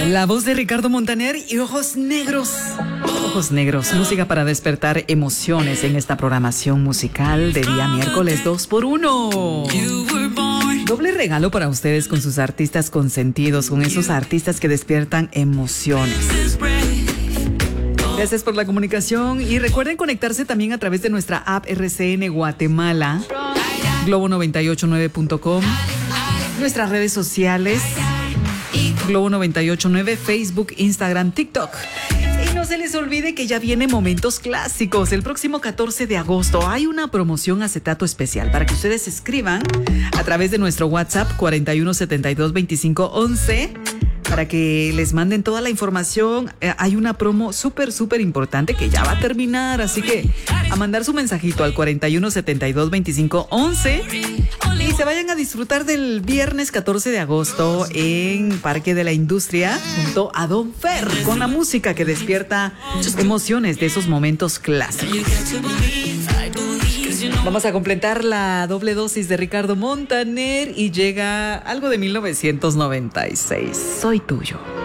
La voz de Ricardo Montaner y Ojos Negros. Ojos Negros, música para despertar emociones en esta programación musical de día miércoles 2x1. Doble regalo para ustedes con sus artistas consentidos, con esos artistas que despiertan emociones. Gracias por la comunicación y recuerden conectarse también a través de nuestra app RCN Guatemala, globo989.com, nuestras redes sociales, Globo989, Facebook, Instagram, TikTok. Y no se les olvide que ya vienen Momentos Clásicos. El próximo 14 de agosto hay una promoción acetato especial para que ustedes escriban a través de nuestro WhatsApp 41722511 para que les manden toda la información. Hay una promo súper importante que ya va a terminar, así que a mandar su mensajito al 41722511 y se vayan a disfrutar del viernes 14 de agosto en Parque de la Industria junto a Don Fer con la música que despierta emociones de esos momentos clásicos. Vamos a completar la doble dosis de Ricardo Montaner y llega algo de 1996. Soy tuyo.